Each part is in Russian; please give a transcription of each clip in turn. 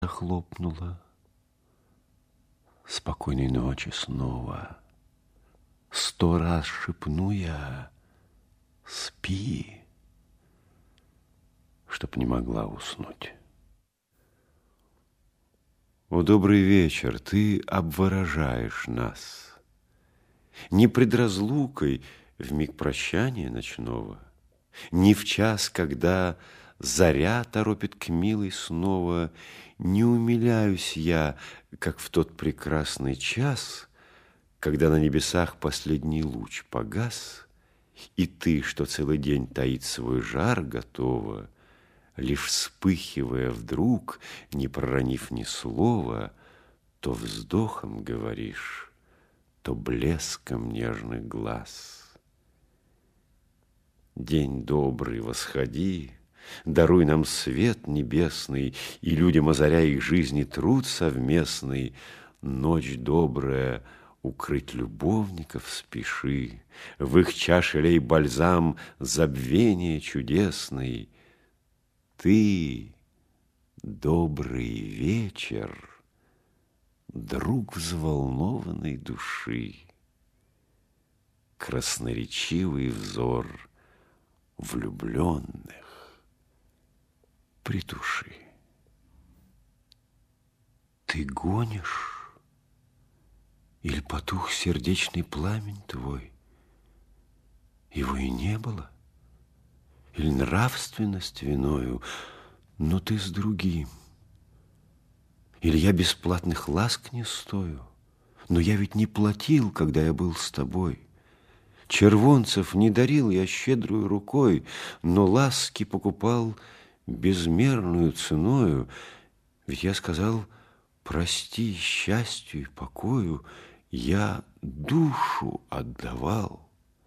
хлопнула. Спокойной ночи снова. 100 раз шепну я: спи, чтоб не могла уснуть. О, добрый вечер, ты обворожаешь нас. Не пред разлукой в миг прощания ночного, не в час, когда заря торопит к милой снова, не умиляюсь я, как в тот прекрасный час, когда на небесах последний луч погас, и ты, что целый день таит свой жар, готова, лишь вспыхивая вдруг, не проронив ни слова, то вздохом говоришь, то блеском нежных глаз. День добрый, восходи, даруй нам свет небесный, и людям, озаряя их жизни, труд совместный. Ночь добрая, укрыть любовников спеши, в их чаше лей бальзам забвения чудесный. Ты, добрый вечер, друг взволнованной души, красноречивый взор влюбленных притуши. Ты гонишь, или потух сердечный пламень твой? Его и не было, или нравственность виною, но ты с другим. Или я бесплатных ласк не стою, но я ведь не платил, когда я был с тобой. Червонцев не дарил я щедрую рукой, но ласки покупал безмерную ценою. Ведь я сказал: прости, счастью и покою я душу отдавал.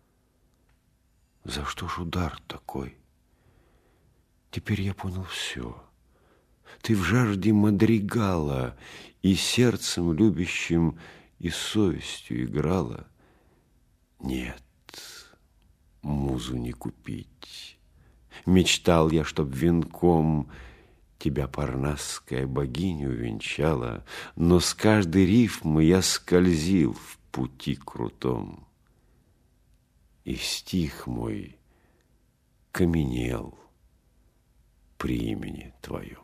За что ж удар такой? Теперь я понял все. Ты в жажде мадригала и сердцем любящим, и совестью играла. Нет, музу не купить. Мечтал я, чтоб венком тебя парнасская богиня увенчала, но с каждой рифмы я скользил в пути крутом, и стих мой каменел при имени твоем.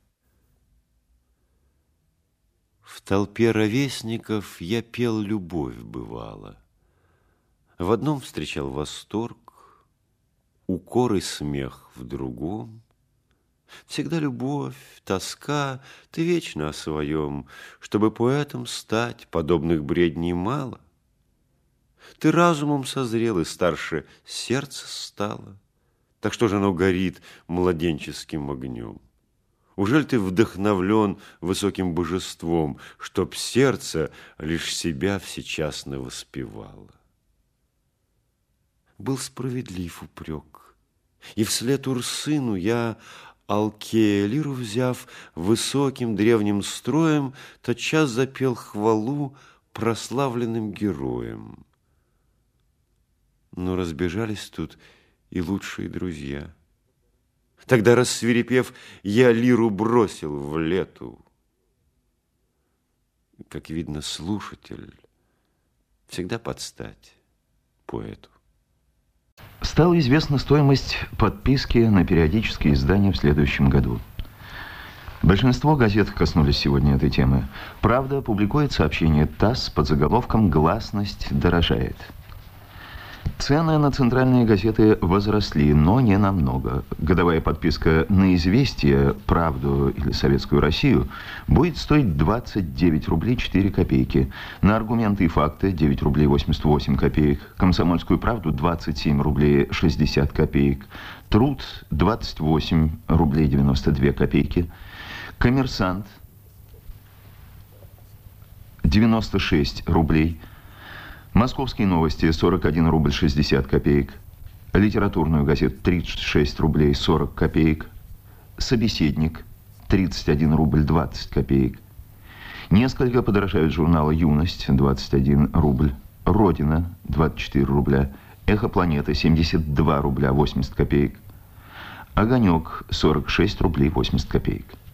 В толпе ровесников я пел любовь, бывало. В одном встречал восторг, укор и смех в другом. Всегда любовь, тоска, ты вечно о своем. Чтобы поэтом стать, подобных бредней мало. Ты разумом созрел и старше сердце стало. Так что же оно горит младенческим огнем? Ужель ты вдохновлен высоким божеством, чтоб сердце лишь себя всечасно воспевало? Был справедлив упрек, и вслед Урсыну я, Алкея лиру взяв, высоким древним строем тотчас запел хвалу прославленным героям. Но разбежались тут и лучшие друзья. Тогда, рассвирепев, я лиру бросил в лету. Как видно, слушатель всегда под стать поэту. Стала известна стоимость подписки на периодические издания в следующем году. Большинство газет коснулись сегодня этой темы. «Правда» публикует сообщение ТАСС под заголовком «Гласность дорожает». Цены на центральные газеты возросли, но не намного. Годовая подписка на «Известия», «Правду» или «Советскую Россию» будет стоить 29 рублей 4 копейки. На «Аргументы и факты» 9 рублей 88 копеек. «Комсомольскую правду» 27 рублей 60 копеек. «Труд» 28 рублей 92 копейки. «Коммерсант» 96 рублей. «Московские новости» 41 рубль 60 копеек. «Литературную газету» 36 рублей 40 копеек. «Собеседник» 31 рубль 20 копеек. Несколько подорожают журналы «Юность» 21 рубль. «Родина» 24 рубля. «Эхо планеты» 72 рубля 80 копеек. «Огонек» 46 рублей 80 копеек.